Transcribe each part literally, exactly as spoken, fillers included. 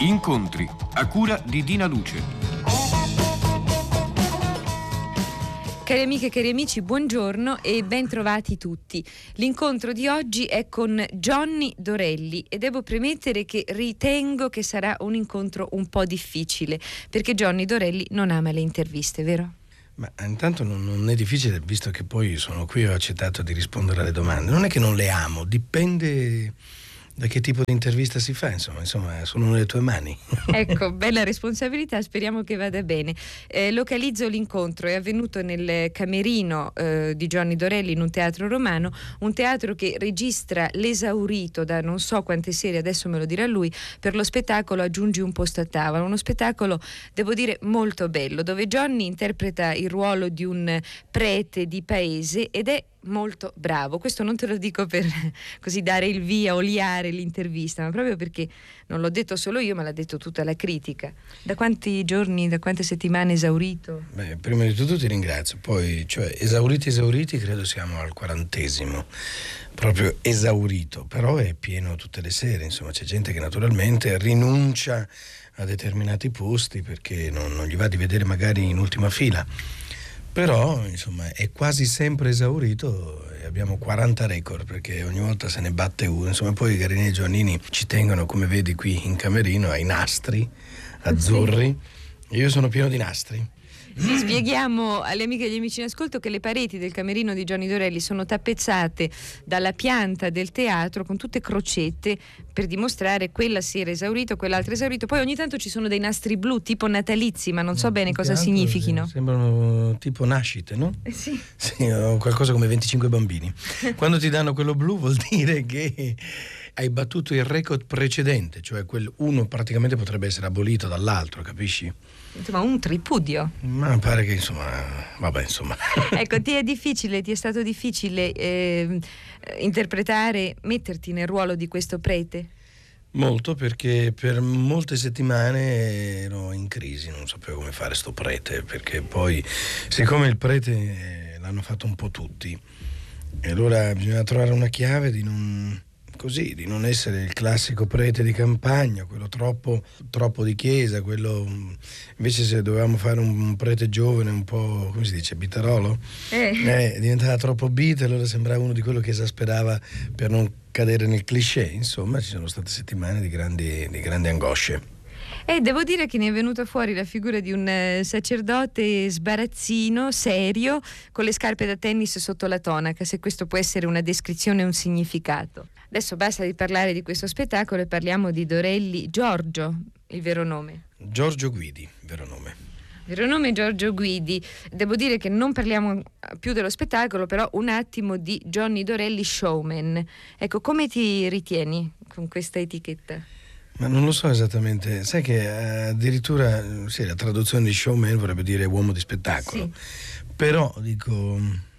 Incontri a cura di Dina Luce. Cari amiche e cari amici, buongiorno e ben trovati tutti. L'incontro di oggi è con Johnny Dorelli e devo premettere che ritengo che sarà un incontro un po' difficile, perché Johnny Dorelli non ama le interviste, vero? Ma intanto non, non è difficile, visto che poi sono qui e ho accettato di rispondere alle domande. Non è che non le amo, dipende da che tipo di intervista si fa, insomma, insomma sono nelle tue mani. Ecco, bella responsabilità, speriamo che vada bene. Eh, localizzo l'incontro, è avvenuto nel camerino eh, di Johnny Dorelli in un teatro romano, un teatro che registra l'esaurito da non so quante serie, adesso me lo dirà lui, per lo spettacolo Aggiungi un posto a tavola, uno spettacolo, devo dire, molto bello, dove Johnny interpreta il ruolo di un prete di paese ed è molto bravo. Questo non te lo dico per così dare il via, oliare l'intervista, ma proprio perché non l'ho detto solo io, ma l'ha detto tutta la critica. Da quanti giorni, da quante settimane esaurito? Beh, prima di tutto ti ringrazio, poi cioè esauriti esauriti credo siamo al quarantesimo, proprio esaurito, però è pieno tutte le sere, insomma c'è gente che naturalmente rinuncia a determinati posti perché non, non gli va di vedere magari in ultima fila. Però insomma è quasi sempre esaurito e abbiamo quaranta record perché ogni volta se ne batte uno. Insomma poi Garini e Giovannini ci tengono, come vedi qui in camerino, ai nastri azzurri. Sì. Io sono pieno di nastri. Sì, spieghiamo alle amiche e agli amici in ascolto che le pareti del camerino di Johnny Dorelli sono tappezzate dalla pianta del teatro con tutte crocette per dimostrare quella si era esaurito, quell'altra esaurito. Poi ogni tanto ci sono dei nastri blu tipo natalizi, ma non so bene cosa significhino. Sembrano tipo nascite, no? Eh sì. Sì, o qualcosa come venticinque bambini. Quando ti danno quello blu vuol dire che hai battuto il record precedente, cioè quel uno praticamente potrebbe essere abolito dall'altro, capisci? Insomma, un tripudio. Ma pare che insomma, vabbè insomma. Ecco, ti è difficile, ti è stato difficile eh, interpretare, metterti nel ruolo di questo prete? Molto, perché per molte settimane ero in crisi, non sapevo come fare sto prete, perché poi siccome il prete l'hanno fatto un po' tutti, e allora bisogna trovare una chiave di non... così, di non essere il classico prete di campagna, quello troppo, troppo di chiesa, quello invece se dovevamo fare un prete giovane un po', come si dice, bitarolo, eh. Eh, diventava troppo bit, allora sembrava uno di quello che esasperava per non cadere nel cliché. Insomma ci sono state settimane di grandi, di grandi angosce. E devo dire che ne è venuta fuori la figura di un eh, sacerdote sbarazzino, serio, con le scarpe da tennis sotto la tonaca, se questo può essere una descrizione e un significato. Adesso basta di parlare di questo spettacolo e parliamo di Dorelli. Giorgio, il vero nome? Giorgio Guidi, vero nome. Vero nome Giorgio Guidi. Devo dire che non parliamo più dello spettacolo, però un attimo di Johnny Dorelli showman. Ecco, come ti ritieni con questa etichetta? Ma non lo so esattamente, sai che addirittura sì, la traduzione di showman vorrebbe dire uomo di spettacolo, sì. Però dico,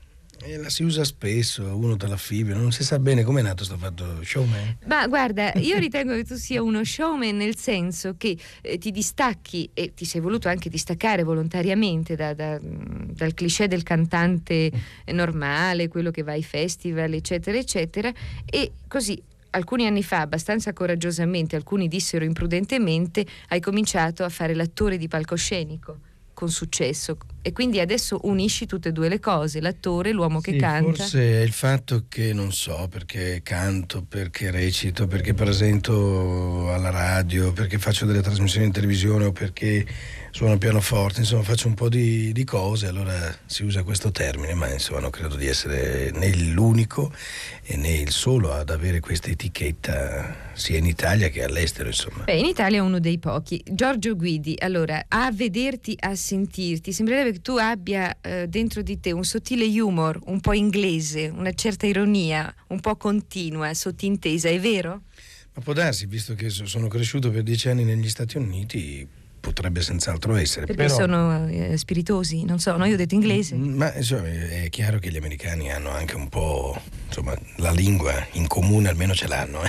eh, la si usa spesso, uno dalla fibbia, non si sa bene com'è nato sto fatto showman. Ma guarda, io ritengo che tu sia uno showman nel senso che eh, ti distacchi e ti sei voluto anche distaccare volontariamente da, da, dal cliché del cantante normale, quello che va ai festival eccetera eccetera, e così alcuni anni fa, abbastanza coraggiosamente, alcuni dissero imprudentemente, hai cominciato a fare l'attore di palcoscenico con successo e quindi adesso unisci tutte e due le cose, l'attore, l'uomo sì, che canta. Forse è il fatto che non so perché canto, perché recito, perché presento alla radio, perché faccio delle trasmissioni in televisione o perché suono pianoforte, insomma faccio un po' di, di cose, allora si usa questo termine, ma insomma non credo di essere né l'unico e né il solo ad avere questa etichetta sia in Italia che all'estero, insomma. Beh, in Italia è uno dei pochi. Giorgio Guidi, allora, a vederti, a sentirti, sembrerebbe che tu abbia eh, dentro di te un sottile humor, un po' inglese, una certa ironia, un po' continua, sottintesa, è vero? Ma può darsi, visto che sono cresciuto per dieci anni negli Stati Uniti, potrebbe senz'altro essere. Perché però, sono eh, spiritosi, non so, no, io ho detto inglese. Ma insomma, è chiaro che gli americani hanno anche un po', insomma, la lingua in comune almeno ce l'hanno.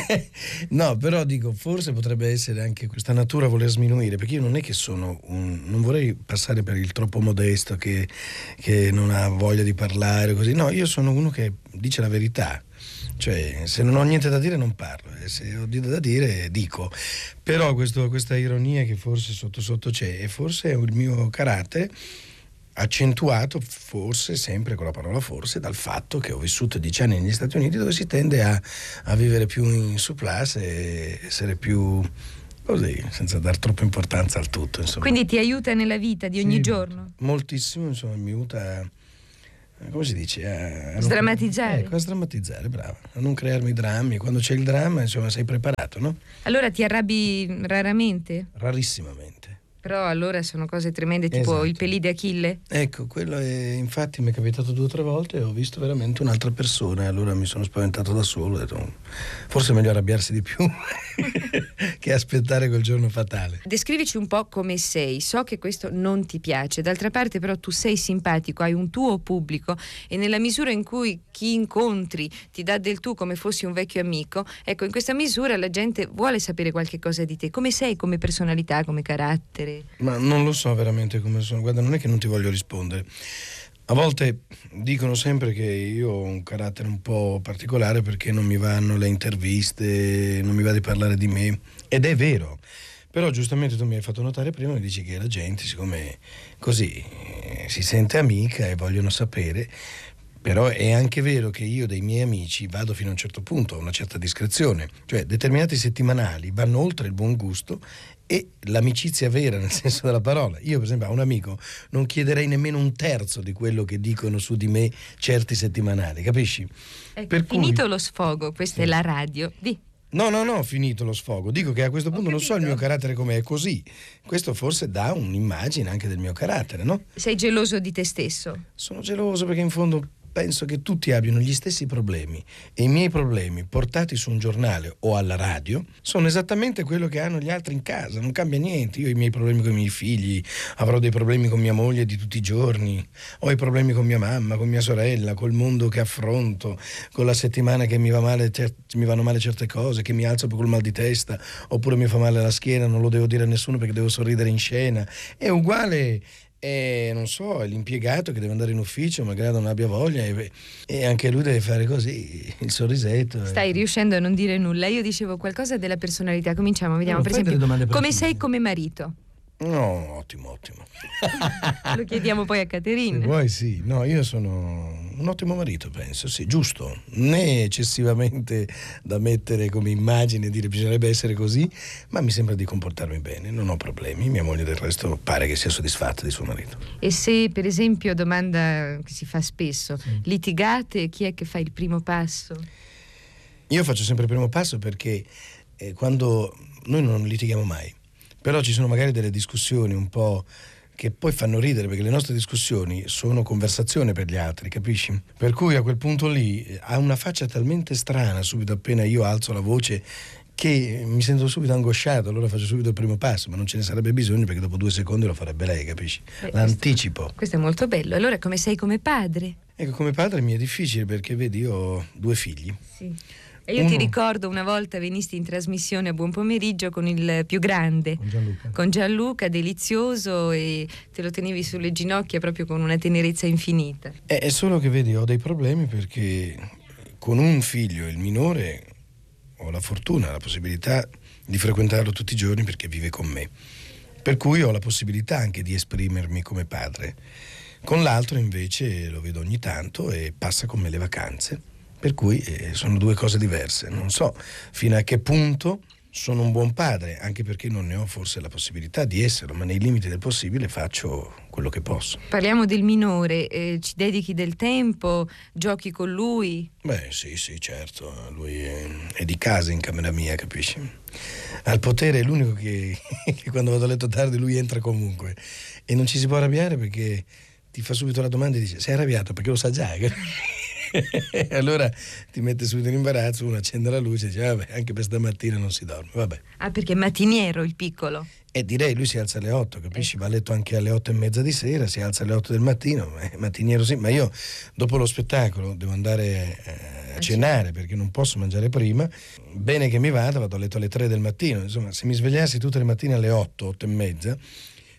No, però dico, forse potrebbe essere anche questa natura a voler sminuire, perché io non è che sono un, non vorrei passare per il troppo modesto che, che non ha voglia di parlare così, no, io sono uno che dice la verità. Cioè, se non ho niente da dire non parlo, e se ho da dire dico. Però questo, questa ironia che forse sotto sotto c'è, e forse è il mio carattere accentuato, forse sempre con la parola forse, dal fatto che ho vissuto dieci anni negli Stati Uniti, dove si tende a, a vivere più in surplus e essere più così, senza dar troppa importanza al tutto, insomma. Quindi ti aiuta nella vita di ogni sì, giorno? Moltissimo, insomma, mi aiuta a, come si dice, a, a sdrammatizzare. Non, ecco, a sdrammatizzare, brava, a non crearmi drammi. Quando c'è il dramma, insomma, sei preparato, no? Allora ti arrabbi raramente? Rarissimamente. Però allora sono cose tremende, tipo esatto. il pelì di Achille? Ecco, quello è, infatti mi è capitato due o tre volte e ho visto veramente un'altra persona e allora mi sono spaventato da solo, ho detto forse è meglio arrabbiarsi di più che aspettare quel giorno fatale. Descrivici un po' come sei, so che questo non ti piace, d'altra parte però tu sei simpatico, hai un tuo pubblico e nella misura in cui chi incontri ti dà del tu come fossi un vecchio amico, ecco, in questa misura la gente vuole sapere qualche cosa di te, come sei come personalità, come carattere. Ma non lo so veramente come sono, guarda, non è che non ti voglio rispondere. A volte dicono sempre che io ho un carattere un po' particolare perché non mi vanno le interviste, non mi va di parlare di me, ed è vero. Però giustamente tu mi hai fatto notare prima, mi dici che la gente, siccome così eh, si sente amica e vogliono sapere. Però è anche vero che io dei miei amici vado fino a un certo punto, a una certa discrezione, cioè determinati settimanali vanno oltre il buon gusto e l'amicizia vera nel senso della parola. Io per esempio a un amico non chiederei nemmeno un terzo di quello che dicono su di me certi settimanali, capisci? Ecco, per finito cui... lo sfogo, questa sì. è la radio, di. No, no, no, finito lo sfogo. Dico che a questo punto non so il mio carattere com'è, così. Questo forse dà un'immagine anche del mio carattere, no? Sei geloso di te stesso? Sono geloso perché in fondo penso che tutti abbiano gli stessi problemi e i miei problemi portati su un giornale o alla radio sono esattamente quello che hanno gli altri in casa, non cambia niente. Io ho i miei problemi con i miei figli, avrò dei problemi con mia moglie di tutti i giorni, ho i problemi con mia mamma, con mia sorella, col mondo che affronto, con la settimana che mi va male, cer- mi vanno male certe cose, che mi alzo col mal di testa, oppure mi fa male la schiena, non lo devo dire a nessuno perché devo sorridere in scena. È uguale. E non so, è l'impiegato che deve andare in ufficio, magari non abbia voglia e, e anche lui deve fare così, il sorrisetto. Stai e... riuscendo a non dire nulla. Io dicevo qualcosa della personalità, cominciamo, vediamo. No, per esempio, come sei come marito? No, ottimo, ottimo. Lo chiediamo poi a Caterina. Se vuoi sì, no, io sono un ottimo marito, penso, sì, giusto, né eccessivamente da mettere come immagine e dire bisognerebbe essere così, ma mi sembra di comportarmi bene, non ho problemi, mia moglie del resto pare che sia soddisfatta di suo marito. E se per esempio, domanda che si fa spesso, sì. litigate, chi è che fa il primo passo? Io faccio sempre il primo passo perché eh, quando noi non litighiamo mai, però ci sono magari delle discussioni un po' che poi fanno ridere, perché le nostre discussioni sono conversazione per gli altri, capisci? Per cui a quel punto lì ha una faccia talmente strana subito appena io alzo la voce che mi sento subito angosciato, allora faccio subito il primo passo, ma non ce ne sarebbe bisogno perché dopo due secondi lo farebbe lei, capisci? Beh, L'anticipo. Questo, questo è molto bello. Allora come sei come padre? Ecco, come padre mi è difficile perché vedi, io ho due figli. Sì. E io Uno. ti ricordo una volta venisti in trasmissione a Buon Pomeriggio con il più grande, Con Gianluca. con Gianluca, delizioso, e te lo tenevi sulle ginocchia proprio con una tenerezza infinita. È, è solo che vedi, ho dei problemi perché con un figlio, il minore, ho la fortuna, la possibilità di frequentarlo tutti i giorni perché vive con me. Per cui ho la possibilità anche di esprimermi come padre. Con l'altro invece lo vedo ogni tanto e passa con me le vacanze. Per cui eh, sono due cose diverse. Non so fino a che punto sono un buon padre, anche perché non ne ho forse la possibilità di esserlo, ma nei limiti del possibile faccio quello che posso. Parliamo del minore, eh, ci dedichi del tempo, giochi con lui? Beh sì, sì, certo, lui è, è di casa in camera mia, capisci? Al potere è l'unico che, che quando vado a letto tardi lui entra comunque e non ci si può arrabbiare perché ti fa subito la domanda e dice sei arrabbiato? Perché lo sa già. Allora ti mette subito in imbarazzo, uno accende la luce e dice vabbè, anche per stamattina non si dorme, vabbè. Ah, perché è mattiniero il piccolo? E direi lui si alza alle otto, capisci? Ecco. Va a letto anche alle otto e mezza di sera, si alza alle otto del mattino, eh, mattiniero sì, ma io dopo lo spettacolo devo andare eh, a cenare perché non posso mangiare prima, bene che mi vada, vado a letto alle tre del mattino, insomma se mi svegliassi tutte le mattine alle otto, otto e mezza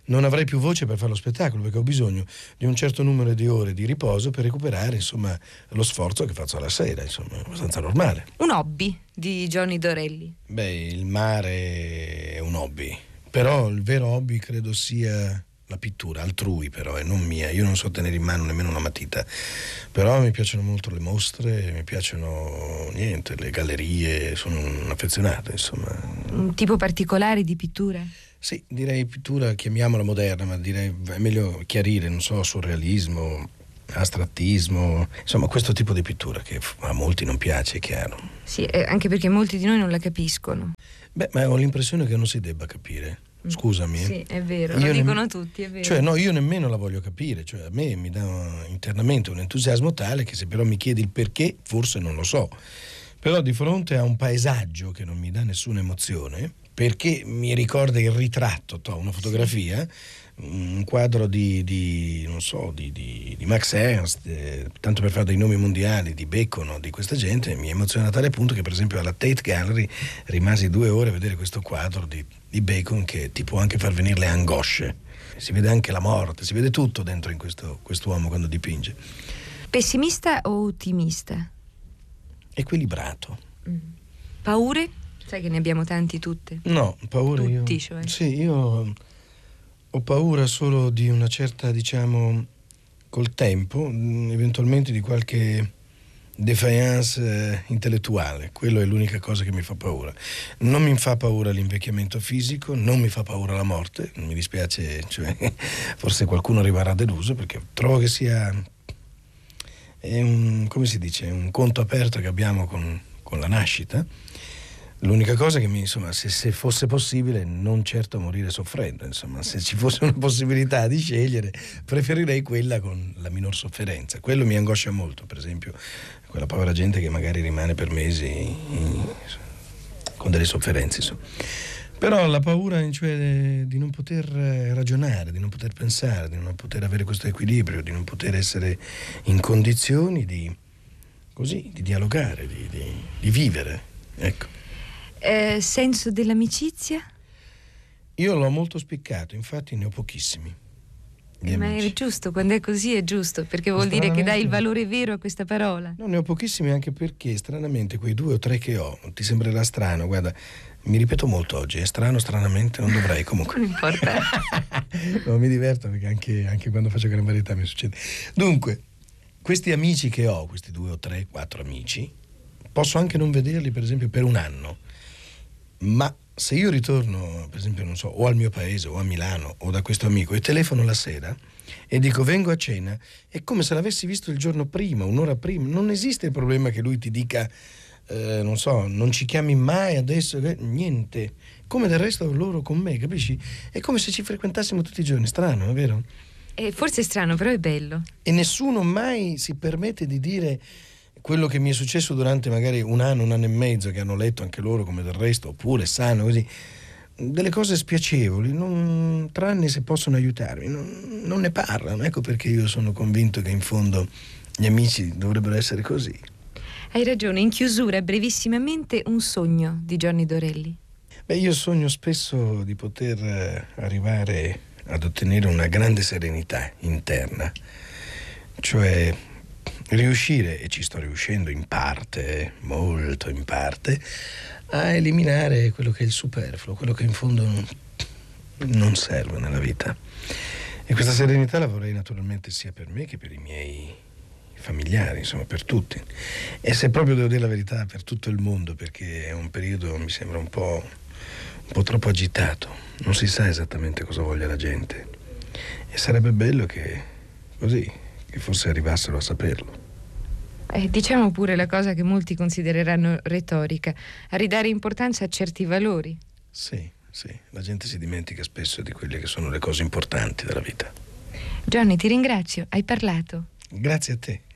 non avrei più voce per fare lo spettacolo, perché ho bisogno di un certo numero di ore di riposo per recuperare, insomma, lo sforzo che faccio alla sera, insomma, è abbastanza normale. Un hobby di Johnny Dorelli? Beh, il mare è un hobby, però il vero hobby credo sia la pittura, altrui però, è non mia. Io non so tenere in mano nemmeno una matita, però mi piacciono molto le mostre, mi piacciono, niente, le gallerie, sono un affezionato, insomma. Un tipo particolare di pittura? Sì, direi pittura, chiamiamola moderna, ma direi è meglio chiarire, non so, surrealismo, astrattismo, insomma questo tipo di pittura che a molti non piace, è chiaro. Sì, eh, anche perché molti di noi non la capiscono. Beh, ma ho l'impressione che non si debba capire. Scusami. Sì, è vero, io lo dicono nemm- tutti, è vero. Cioè, no, io nemmeno la voglio capire, cioè a me mi dà internamente un entusiasmo tale che se però mi chiedi il perché, forse non lo so. Però di fronte a un paesaggio che non mi dà nessuna emozione, perché mi ricorda il ritratto, to, una fotografia, sì. Un quadro di, di non so, di, di, di Max Ernst, eh, tanto per fare dei nomi mondiali, di Bacon o di questa gente, mi emoziona a tale punto che per esempio alla Tate Gallery rimasi due ore a vedere questo quadro di, di Bacon che ti può anche far venire le angosce. Si vede anche la morte, si vede tutto dentro in questo quest'uomo quando dipinge. Pessimista o ottimista? Equilibrato. Mm. Paure? Sai che ne abbiamo tanti tutte. No, paure Tutti, io. cioè. Sì, io ho paura solo di una certa, diciamo, col tempo, eventualmente di qualche defiance eh, intellettuale. Quello è l'unica cosa che mi fa paura. Non mi fa paura l'invecchiamento fisico, non mi fa paura la morte. Mi dispiace, cioè, forse qualcuno rimarrà deluso perché trovo che sia è un, come si dice, un conto aperto che abbiamo con, con la nascita. L'unica cosa che mi, insomma, se, se fosse possibile, non certo morire soffrendo, insomma, se ci fosse una possibilità di scegliere, preferirei quella con la minor sofferenza. Quello mi angoscia molto, per esempio, quella povera gente che magari rimane per mesi in, con delle sofferenze, insomma. Però la paura, cioè, di non poter ragionare, di non poter pensare, di non poter avere questo equilibrio, di non poter essere in condizioni di, così, di dialogare, di, di, di vivere, ecco. Eh, senso dell'amicizia? Io l'ho molto spiccato, infatti ne ho pochissimi. Ma è giusto, quando è così è giusto, perché vuol dire che dai il valore vero a questa parola. No, ne ho pochissimi anche perché stranamente quei due o tre che ho, ti sembrerà strano, guarda, mi ripeto molto oggi, è strano, stranamente, non dovrei comunque. Non importa. No, mi diverto perché anche, anche quando faccio Gran Varietà mi succede. Dunque, questi amici che ho, questi due o tre, quattro amici, posso anche non vederli per esempio per un anno. Ma se io ritorno, per esempio, non so, o al mio paese o a Milano o da questo amico e telefono la sera e dico vengo a cena, è come se l'avessi visto il giorno prima, un'ora prima. Non esiste il problema che lui ti dica, eh, non so, non ci chiami mai adesso, eh, niente. Come del resto loro con me, capisci? È come se ci frequentassimo tutti i giorni, strano, è vero? Eh, forse è strano, però è bello. E nessuno mai si permette di dire quello che mi è successo durante magari un anno, un anno e mezzo, che hanno letto anche loro come del resto, oppure sanno così, delle cose spiacevoli, non, tranne se possono aiutarmi, non, non ne parlano. Ecco perché io sono convinto che in fondo gli amici dovrebbero essere così. Hai ragione. In chiusura, brevissimamente, un sogno di Johnny Dorelli. Beh, io sogno spesso di poter arrivare ad ottenere una grande serenità interna, cioè riuscire, e ci sto riuscendo in parte, molto in parte, a eliminare quello che è il superfluo, quello che in fondo non serve nella vita. E questa serenità la vorrei naturalmente sia per me che per i miei familiari, insomma per tutti. E se proprio devo dire la verità, per tutto il mondo, perché è un periodo, mi sembra un po', un po' troppo agitato, non si sa esattamente cosa voglia la gente. E sarebbe bello che così, che forse arrivassero a saperlo. Eh, diciamo pure la cosa che molti considereranno retorica, a ridare importanza a certi valori. Sì, sì, la gente si dimentica spesso di quelle che sono le cose importanti della vita. Johnny, ti ringrazio, hai parlato. Grazie a te.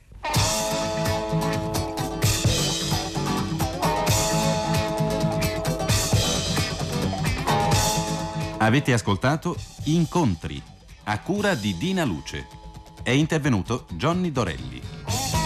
Avete ascoltato Incontri, a cura di Dina Luce. È intervenuto Johnny Dorelli.